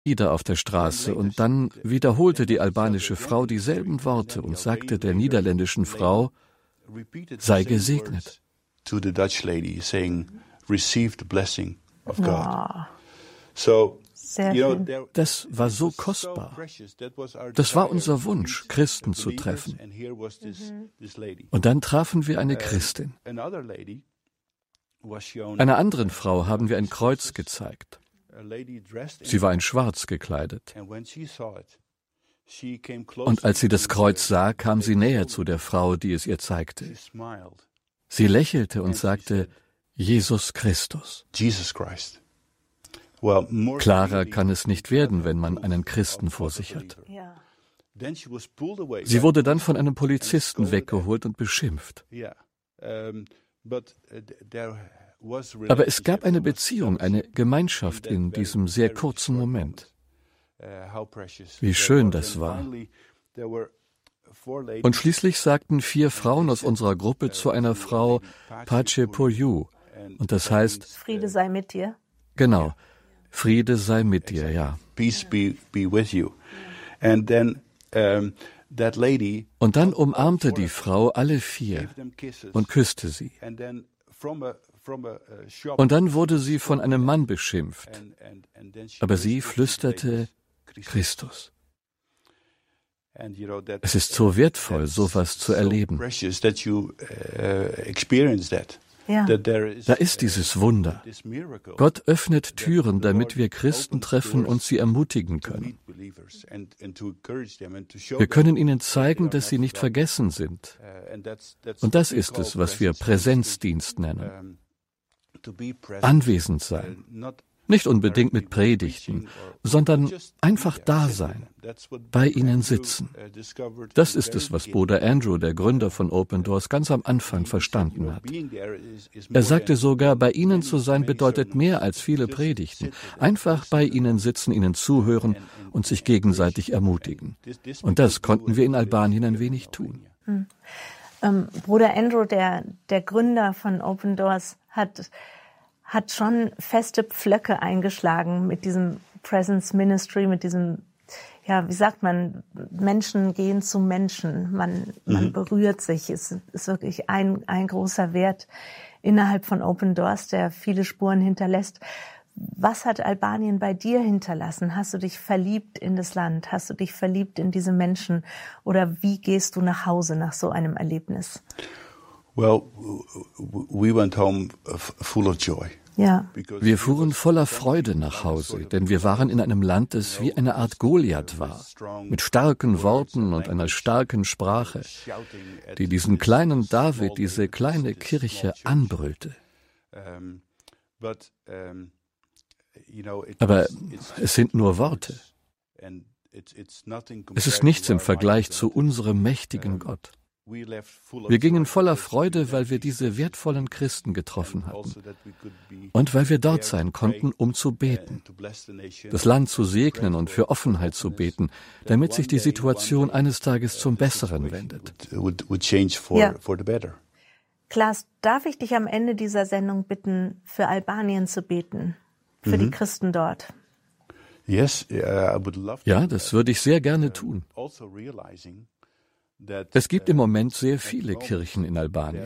wieder auf der Straße und dann wiederholte die albanische Frau dieselben Worte und sagte der niederländischen Frau, sei gesegnet. To the Dutch lady saying, receive the blessing of God. Wow. So, Sehr schön. Das war so kostbar. Das war unser Wunsch, Christen zu treffen. Und dann trafen wir eine Christin. Einer anderen Frau haben wir ein Kreuz gezeigt. Sie war in Schwarz gekleidet. Und als sie das Kreuz sah, kam sie näher zu der Frau, die es ihr zeigte. Sie lächelte und sagte, Jesus Christus. Jesus Christ. Klarer kann es nicht werden, wenn man einen Christen vor sich hat. Ja. Sie wurde dann von einem Polizisten weggeholt und beschimpft. Aber es gab eine Beziehung, eine Gemeinschaft in diesem sehr kurzen Moment. Wie schön das war. Und schließlich sagten 4 Frauen aus unserer Gruppe zu einer Frau, Pace por you. Und das heißt, Friede sei mit dir. genau, Friede sei mit dir, ja. Peace be with you. And then that lady. Und dann umarmte die Frau alle 4 und küsste sie. Und dann wurde sie von einem Mann beschimpft. Aber sie flüsterte Christus. Es ist so wertvoll, sowas zu erleben. Ja. Da ist dieses Wunder. Gott öffnet Türen, damit wir Christen treffen und sie ermutigen können. Wir können ihnen zeigen, dass sie nicht vergessen sind. Und das ist es, was wir Präsenzdienst nennen. Anwesend sein. Nicht unbedingt mit Predigten, sondern einfach da sein, bei ihnen sitzen. Das ist es, was Bruder Andrew, der Gründer von Open Doors, ganz am Anfang verstanden hat. Er sagte sogar, bei ihnen zu sein bedeutet mehr als viele Predigten. Einfach bei ihnen sitzen, ihnen zuhören und sich gegenseitig ermutigen. Und das konnten wir in Albanien ein wenig tun. Bruder Andrew, der Gründer von Open Doors, hat schon feste Pflöcke eingeschlagen mit diesem Presence Ministry, mit diesem, ja, wie sagt man, Menschen gehen zu Menschen, man berührt sich. Es ist wirklich ein großer Wert innerhalb von Open Doors, der viele Spuren hinterlässt. Was hat Albanien bei dir hinterlassen? Hast du dich verliebt in das Land? Hast du dich verliebt in diese Menschen? Oder wie gehst du nach Hause nach so einem Erlebnis? Well, we went home full of joy. Ja. Wir fuhren voller Freude nach Hause, denn wir waren in einem Land, das wie eine Art Goliath war, mit starken Worten und einer starken Sprache, die diesen kleinen David, diese kleine Kirche anbrüllte. Aber es sind nur Worte. Es ist nichts im Vergleich zu unserem mächtigen Gott. Wir gingen voller Freude, weil wir diese wertvollen Christen getroffen hatten und weil wir dort sein konnten, um zu beten, das Land zu segnen und für Offenheit zu beten, damit sich die Situation eines Tages zum Besseren wendet. Ja. Klaas, darf ich dich am Ende dieser Sendung bitten, für Albanien zu beten, für die Christen dort? Ja, das würde ich sehr gerne tun. Es gibt im Moment sehr viele Kirchen in Albanien.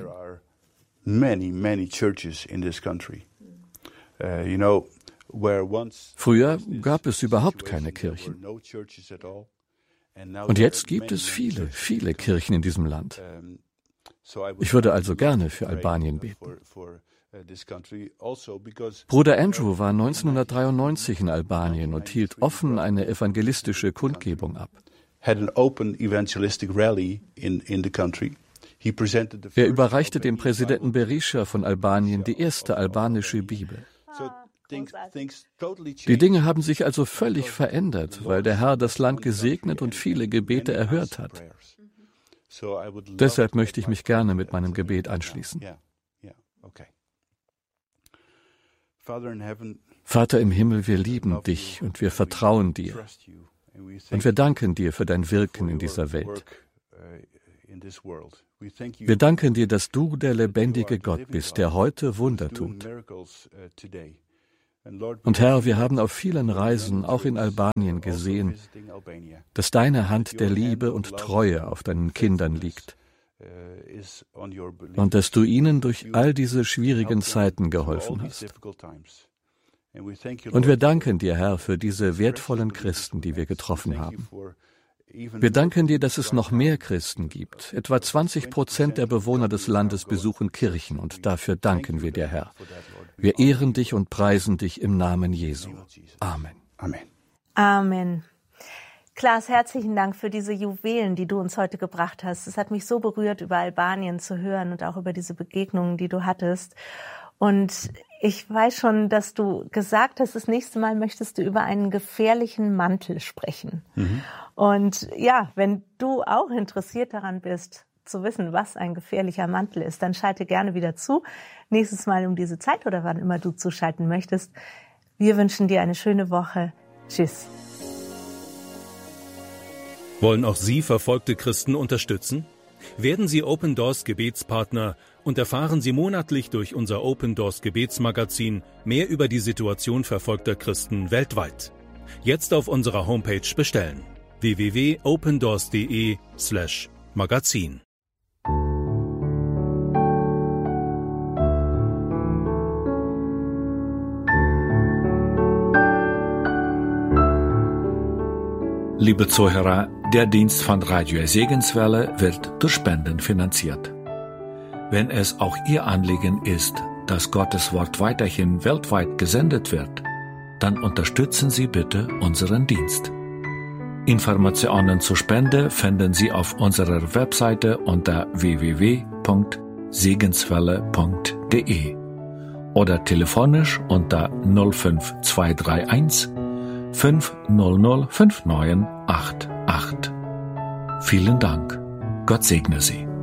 Früher gab es überhaupt keine Kirchen. Und jetzt gibt es viele, viele Kirchen in diesem Land. Ich würde also gerne für Albanien beten. Bruder Andrew war 1993 in Albanien und hielt offen eine evangelistische Kundgebung ab. Er überreichte dem Präsidenten Berisha von Albanien die erste albanische Bibel. Die Dinge haben sich also völlig verändert, weil der Herr das Land gesegnet und viele Gebete erhört hat. Deshalb möchte ich mich gerne mit meinem Gebet anschließen. Vater im Himmel, wir lieben dich und wir vertrauen dir. Und wir danken dir für dein Wirken in dieser Welt. Wir danken dir, dass du der lebendige Gott bist, der heute Wunder tut. Und Herr, wir haben auf vielen Reisen, auch in Albanien, gesehen, dass deine Hand der Liebe und Treue auf deinen Kindern liegt und dass du ihnen durch all diese schwierigen Zeiten geholfen hast. Und wir danken dir, Herr, für diese wertvollen Christen, die wir getroffen haben. Wir danken dir, dass es noch mehr Christen gibt. Etwa 20% der Bewohner des Landes besuchen Kirchen und dafür danken wir dir, Herr. Wir ehren dich und preisen dich im Namen Jesu. Amen. Amen. Amen. Klaas, herzlichen Dank für diese Juwelen, die du uns heute gebracht hast. Es hat mich so berührt, über Albanien zu hören und auch über diese Begegnungen, die du hattest. Und ich weiß schon, dass du gesagt hast, das nächste Mal möchtest du über einen gefährlichen Mantel sprechen. Und ja, wenn du auch interessiert daran bist, zu wissen, was ein gefährlicher Mantel ist, dann schalte gerne wieder zu. Nächstes Mal um diese Zeit oder wann immer du zuschalten möchtest. Wir wünschen dir eine schöne Woche. Tschüss. Wollen auch Sie verfolgte Christen unterstützen? Werden Sie Open Doors Gebetspartner und erfahren Sie monatlich durch unser Open Doors Gebetsmagazin mehr über die Situation verfolgter Christen weltweit. Jetzt auf unserer Homepage bestellen: www.opendoors.de/magazin. Liebe Zuhörer, der Dienst von Radio Segenswelle wird durch Spenden finanziert. Wenn es auch Ihr Anliegen ist, dass Gottes Wort weiterhin weltweit gesendet wird, dann unterstützen Sie bitte unseren Dienst. Informationen zur Spende finden Sie auf unserer Webseite unter www.segenswelle.de oder telefonisch unter 05231 500 5988. Vielen Dank. Gott segne Sie.